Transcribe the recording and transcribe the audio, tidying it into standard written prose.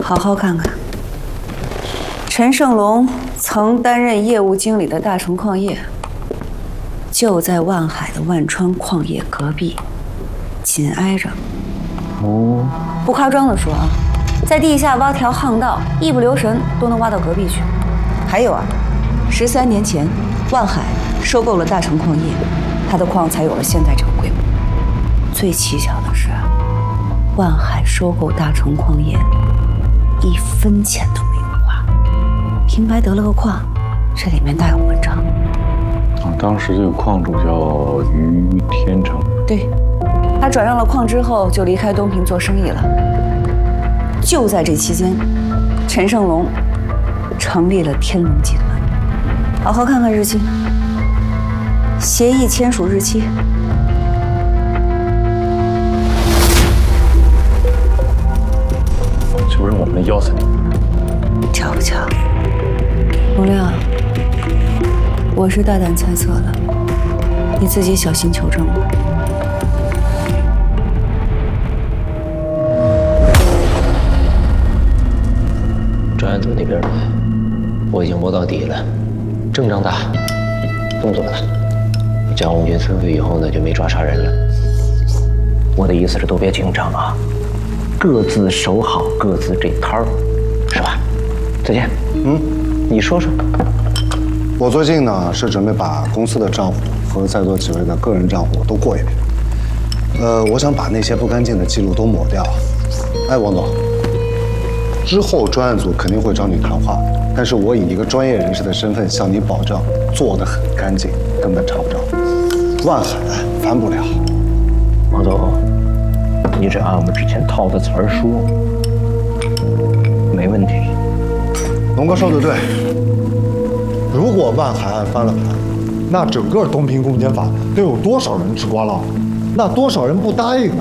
好好看看。陈胜龙曾担任业务经理的大成矿业，就在万海的万川矿业隔壁，紧挨着。 哦， 不夸张地说啊，在地下挖条巷道，一不留神都能挖到隔壁去。还有啊，13年前，万海收购了大成矿业，它的矿才有了现在这个规模。最蹊跷的是，万海收购大成矿业，1分钱都没有花，平白得了个矿，这里面大有文章。 当时这个矿主叫于天成。 对，他转让了矿之后就离开东平做生意了。就在这期间，陈胜龙成立了天龙集团。好好看看日期，协议签署日期。 是不是我们要死你？ 巧不巧？洪亮，我是大胆猜测了，你自己小心求证吧。 专案组那边我已经摸到底了，郑张大，动作大。蒋红军辞退以后呢，就没抓杀人了。我的意思是，都别紧张啊，各自守好各自这摊儿，是吧？再见。你说说。 我最近呢是准备把公司的账户和在座几位的个人账户都过一遍。我想把那些不干净的记录都抹掉。哎，王总。之后专案组肯定会找你谈话，但是我以一个专业人士的身份向你保证，做得很干净，根本查不着。万海翻不了。 王总，你只按我们之前套的词儿说，没问题。 龙哥说的对，如果万海案翻了盘， 那整个东平共建法得有多少人吃瓜了？那多少人不答应呢？